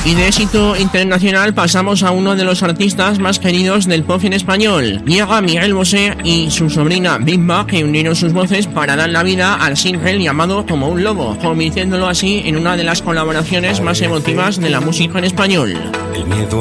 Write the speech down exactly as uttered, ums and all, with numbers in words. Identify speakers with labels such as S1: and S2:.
S1: Y de éxito internacional pasamos a uno de los artistas más queridos del pop en español. Llega Miguel Bosé y su sobrina Bimba, que unieron sus voces para dar la vida al single llamado Como un lobo, convirtiéndolo así en una de las colaboraciones más emotivas de la música en español.
S2: El miedo